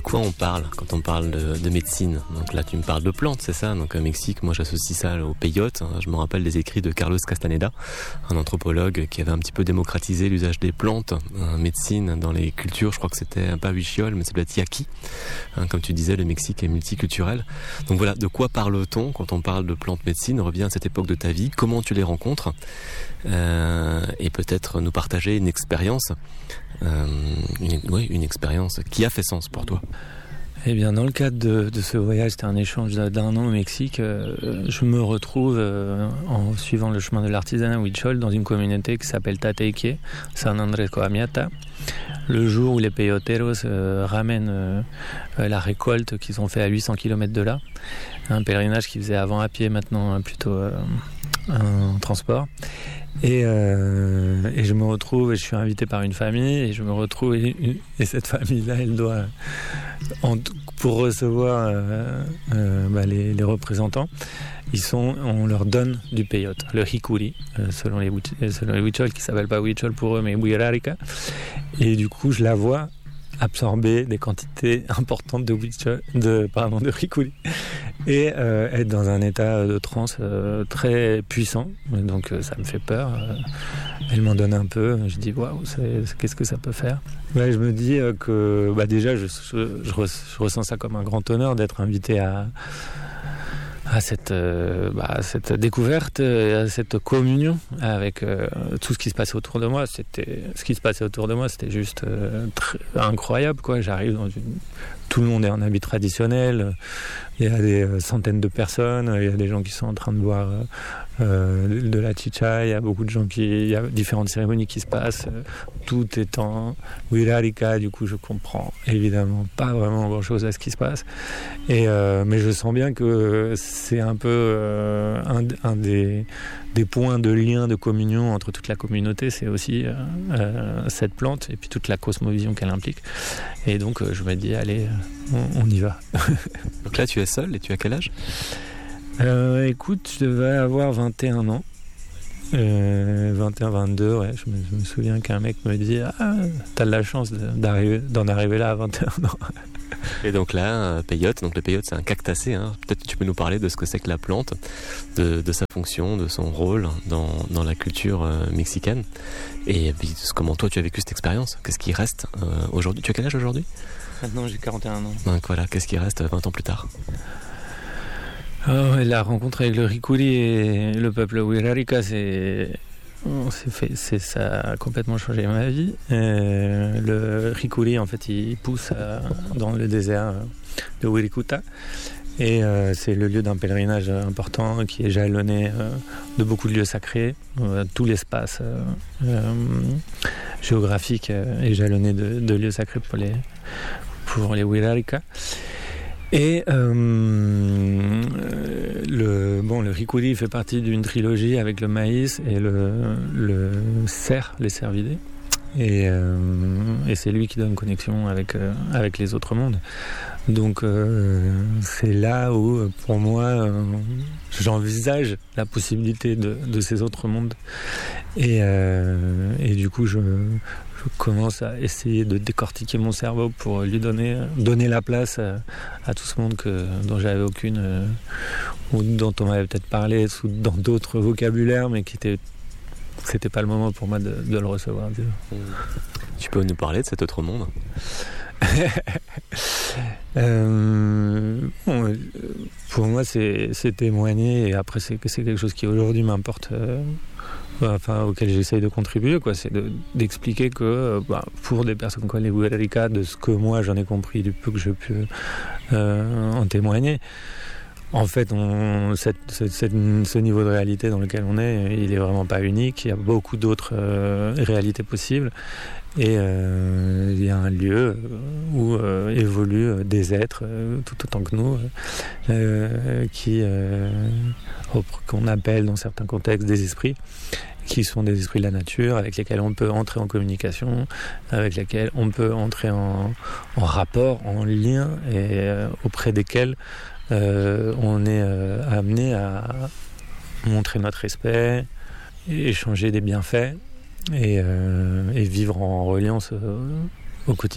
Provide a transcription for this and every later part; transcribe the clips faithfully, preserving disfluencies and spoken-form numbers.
quoi on parle quand on parle de, de médecine? Donc là, tu me parles de plantes, c'est ça? Donc au Mexique, moi j'associe ça au peyote. Je me rappelle des écrits de Carlos Castaneda, un anthropologue qui avait un petit peu démocratisé l'usage des plantes en médecine dans les cultures. Je crois que c'était pas huichol, mais ça doit être yaqui. Hein, comme tu disais, le Mexique est multiculturel. Donc voilà, de quoi parle-t-on quand on parle de plantes médecine? On revient à cette époque de ta vie, comment tu les rencontres, euh, et peut-être nous partager une expérience, euh, une, oui, une expérience qui a fait sens pour toi. Eh bien, dans le cadre de, de ce voyage, c'était un échange d'un an au Mexique, euh, je me retrouve euh, en suivant le chemin de l'artisanat huichol dans une communauté qui s'appelle Tateique, San Andrés Coamiata. Le jour où les peyoteros euh, ramènent euh, la récolte qu'ils ont fait à huit cents kilomètres de là, un pèlerinage qu'ils faisaient avant à pied, maintenant plutôt euh, en transport. Et, euh, et je me retrouve, et je suis invité par une famille, et je me retrouve, et, et cette famille-là, elle doit, en, pour recevoir euh, euh, bah, les, les représentants, ils sont, on leur donne du peyote, le hikuri, euh, selon les selon les huichol, qui s'appelle pas huichol pour eux, mais huirarica. Et du coup, je la vois absorber des quantités importantes de huichol, de pardon, de hikuri, et euh, être dans un état de transe euh, très puissant. Donc euh, ça me fait peur. Euh, elle m'en donne un peu. Je dis waouh, qu'est-ce que ça peut faire? Ouais, je me dis euh, que bah, déjà je, je, je, res, je ressens ça comme un grand honneur d'être invité à à cette, euh, bah, cette découverte, à cette communion avec euh, tout ce qui se passait autour de moi. C'était, ce qui se passait autour de moi, c'était juste euh, très, incroyable, quoi. J'arrive dans une... Tout le monde est en habit traditionnel, il y a des centaines de personnes, il y a des gens qui sont en train de boire euh, de la chicha, il y a beaucoup de gens qui... Il y a différentes cérémonies qui se passent, tout est en huirarica, du coup je comprends évidemment pas vraiment grand-chose à ce qui se passe, et, euh, mais je sens bien que c'est un peu euh, un, un des, des points de lien, de communion entre toute la communauté, c'est aussi euh, euh, cette plante, et puis toute la cosmovision qu'elle implique. Et donc euh, je me dis, allez, on, on y va. Donc là tu es seul, et tu as quel âge? euh, Écoute, je devais avoir vingt et un ans. Euh, vingt et un vingt-deux, ouais. Je me, je me souviens qu'un mec me dit, ah, t'as de la chance d'arriver, d'en arriver là à vingt et un ans. Et donc là, euh, peyote, donc le peyote c'est un cactacé, hein. Peut-être que tu peux nous parler de ce que c'est que la plante, de, de sa fonction, de son rôle dans, dans la culture euh, mexicaine, et puis comment toi tu as vécu cette expérience, qu'est-ce qui reste euh, aujourd'hui? Tu as quel âge aujourd'hui? Maintenant j'ai quarante et un ans. Donc voilà, qu'est-ce qui reste vingt ans plus tard? Oh, la rencontre avec le hikuri et le peuple huirarica, c'est... C'est fait, c'est, ça a complètement changé ma vie. Euh, le hikuri, en fait, il pousse à, dans le désert de Wirikuta. Et euh, c'est le lieu d'un pèlerinage important qui est jalonné euh, de beaucoup de lieux sacrés. Euh, tout l'espace euh, euh, géographique est jalonné de, de lieux sacrés pour les, pour les Huirarica. Et euh, le, bon, le hikuri fait partie d'une trilogie avec le maïs et le, le cerf, les cervidés. Et, euh, et c'est lui qui donne connexion avec, euh, avec les autres mondes. Donc euh, c'est là où, pour moi, euh, j'envisage la possibilité de, de ces autres mondes. Et, euh, et du coup, je, je commence à essayer de décortiquer mon cerveau pour lui donner, donner la place à, à tout ce monde que, dont j'avais aucune, euh, ou dont on m'avait peut-être parlé sous, dans d'autres vocabulaires, mais qui était c'était pas le moment pour moi de, de le recevoir. Mmh. Tu peux nous parler de cet autre monde? euh, bon, pour moi, c'est, c'est témoigner, et après, c'est, c'est quelque chose qui aujourd'hui m'importe, euh, enfin, auquel j'essaye de contribuer, quoi. C'est de, d'expliquer que bah, pour des personnes comme les Huirarica, de ce que moi j'en ai compris, du peu que je peux euh, en témoigner. En fait, on, cette, cette, cette, ce niveau de réalité dans lequel on est, il est vraiment pas unique. Il y a beaucoup d'autres euh, réalités possibles. Et euh, il y a un lieu où euh, évoluent des êtres, euh, tout autant que nous, euh, qui, euh, qu'on appelle dans certains contextes des esprits, qui sont des esprits de la nature, avec lesquels on peut entrer en communication, avec lesquels on peut entrer en, en rapport, en lien, et euh, auprès desquels Euh, on est euh, amené à montrer notre respect, échanger des bienfaits et, euh, et vivre en reliance euh, au quotidien.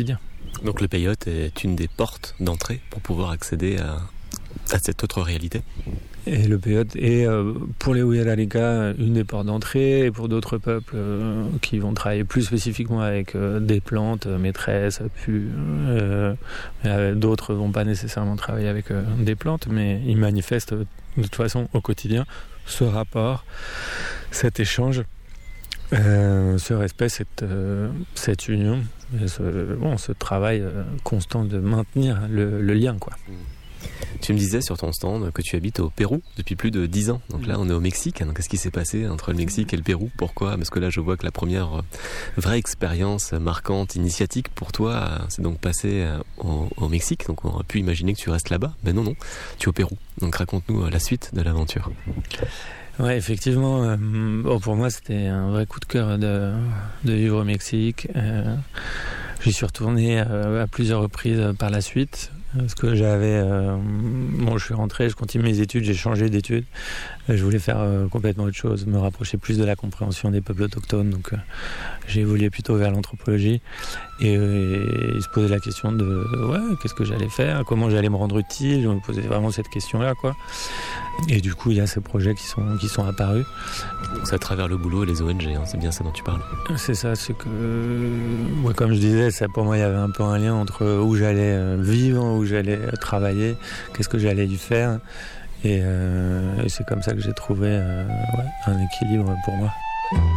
Donc le peyote est une des portes d'entrée pour pouvoir accéder à, à cette autre réalité. Et le peyote est, euh, pour les Wixárika, une des portes d'entrée, et pour d'autres peuples euh, qui vont travailler plus spécifiquement avec euh, des plantes euh, maîtresses, puis euh, euh, d'autres vont pas nécessairement travailler avec euh, des plantes, mais ils manifestent euh, de toute façon au quotidien ce rapport, cet échange, euh, ce respect, cette, euh, cette union, et ce, bon, ce travail euh, constant de maintenir le, le lien, quoi. Tu me disais sur ton stand que tu habites au Pérou depuis plus de dix ans. Donc là, on est au Mexique. Donc qu'est-ce qui s'est passé entre le Mexique et le Pérou? Pourquoi? Parce que là, je vois que la première vraie expérience marquante, initiatique pour toi, c'est donc passé au, au Mexique. Donc on aurait pu imaginer que tu restes là-bas. Mais non, non, tu es au Pérou. Donc raconte-nous la suite de l'aventure. Ouais, effectivement, euh, bon, pour moi, c'était un vrai coup de cœur de, de vivre au Mexique. Euh, j'y suis retourné euh, à plusieurs reprises par la suite. Parce que j'avais... Euh, bon, je suis rentré, je continue mes études, j'ai changé d'études. Je voulais faire euh, complètement autre chose, me rapprocher plus de la compréhension des peuples autochtones. Donc euh, j'ai évolué plutôt vers l'anthropologie. Et, euh, et il se posait la question de... Ouais, qu'est-ce que j'allais faire? Comment j'allais me rendre utile? Je me posais vraiment cette question-là, quoi. Et du coup, il y a ces projets qui sont, qui sont apparus. Donc c'est à travers le boulot et les O N G, hein, c'est bien ça dont tu parles. C'est ça, c'est que... Ouais, comme je disais, ça, pour moi, il y avait un peu un lien entre où j'allais vivre, où j'allais travailler, qu'est-ce que j'allais y faire. Et, euh, et c'est comme ça que j'ai trouvé euh, ouais, un équilibre pour moi.